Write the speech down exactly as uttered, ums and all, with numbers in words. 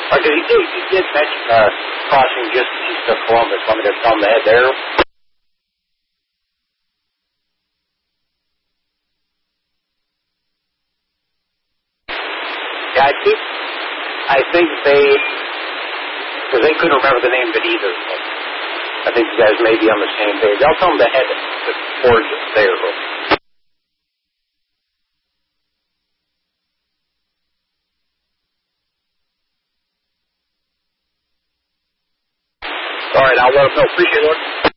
Or did he, did, he did mention uh, crossing just east of Columbus. Want me to tell him to head there? Yeah, I think, I think they, because they couldn't remember the name of it either. I think you guys may be on the same page. I'll tell them to head towards there. All right, I'll let them know. Appreciate it, Lord.